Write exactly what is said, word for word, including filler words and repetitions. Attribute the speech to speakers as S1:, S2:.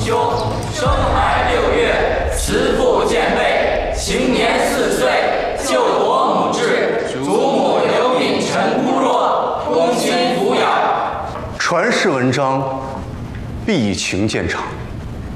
S1: 秋，生孩六月，慈父见背，行年四岁，就夺母志。祖母刘敏臣孤弱，恭亲抚养。
S2: 传世文章，必以情见长。